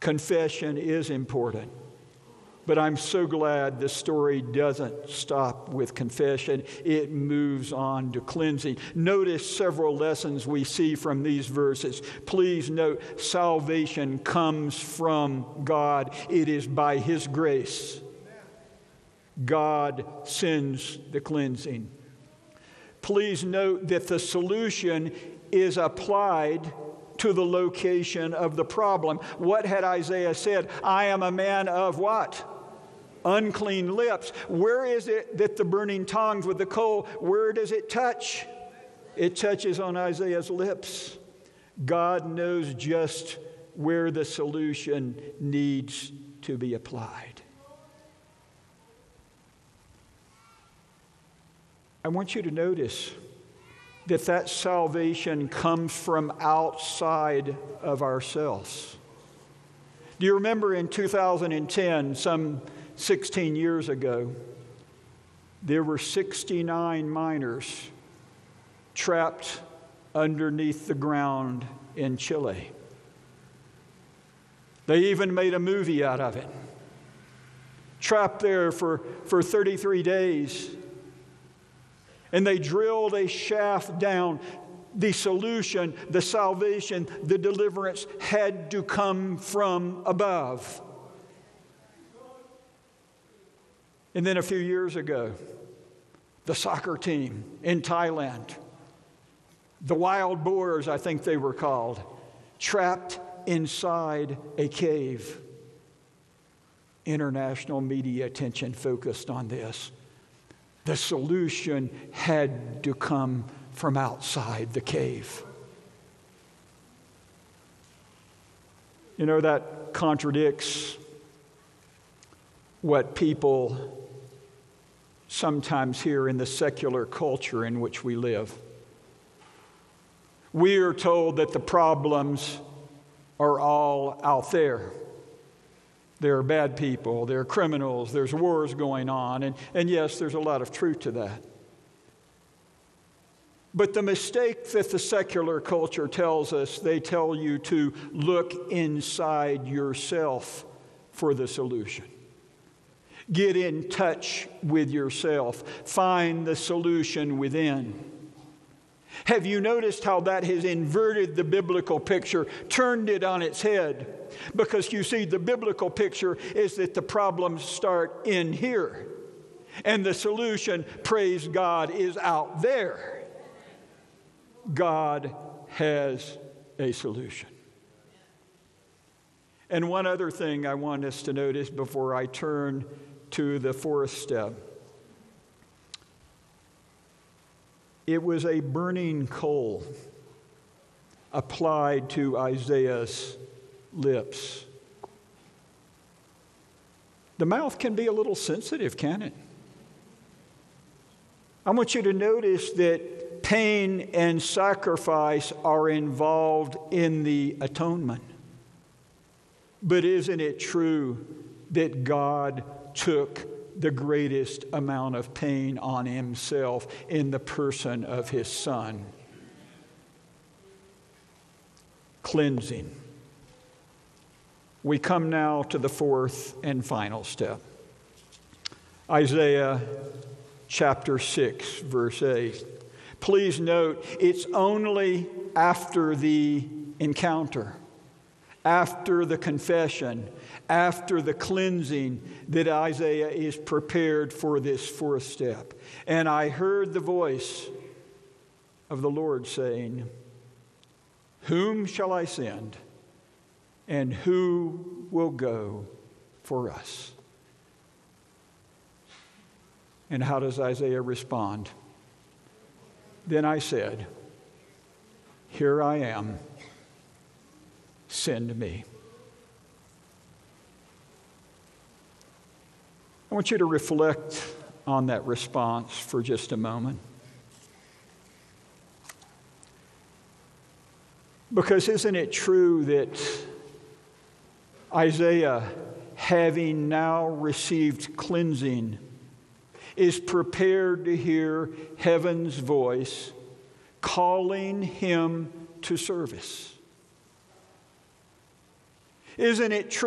Confession is important. But I'm so glad the story doesn't stop with confession. It moves on to cleansing. Notice several lessons we see from these verses. Please note, salvation comes from God. It is by His grace. God sends the cleansing. Please note that the solution is applied to the location of the problem. What had Isaiah said? I am a man of what? Unclean lips. Where is it that the burning tongs with the coal, where does it touch? It touches on Isaiah's lips. God knows just where the solution needs to be applied. I want you to notice that salvation comes from outside of ourselves. Do you remember in 2010, some 16 years ago, there were 69 miners trapped underneath the ground in Chile. They even made a movie out of it. Trapped there for 33 days. And they drilled a shaft down. The solution, the salvation, the deliverance had to come from above. And then a few years ago, the soccer team in Thailand, the wild boars, I think they were called, trapped inside a cave. International media attention focused on this. The solution had to come from outside the cave. You know, that contradicts what people sometimes hear in the secular culture in which we live. We are told that the problems are all out there. There are bad people, there are criminals, there's wars going on, and yes, there's a lot of truth to that. But the mistake that the secular culture tells us, they tell you to look inside yourself for the solution. Get in touch with yourself. Find the solution within. Have you noticed how that has inverted the biblical picture, turned it on its head? Because you see, the biblical picture is that the problems start in here. And the solution, praise God, is out there. God has a solution. And one other thing I want us to notice before I turn to the fourth step. It was a burning coal applied to Isaiah's lips. The mouth can be a little sensitive, can it? I want you to notice that pain and sacrifice are involved in the atonement. But isn't it true that God took the greatest amount of pain on Himself in the person of His Son? Cleansing. We come now to the fourth and final step. Isaiah chapter 6, verse 8. Please note, it's only after the encounter, after the confession, after the cleansing, that Isaiah is prepared for this fourth step. And I heard the voice of the Lord saying, "Whom shall I send? And who will go for us?" And how does Isaiah respond? Then I said, "Here I am. Send me." I want you to reflect on that response for just a moment. Because isn't it true that Isaiah, having now received cleansing, is prepared to hear heaven's voice calling him to service? Isn't it true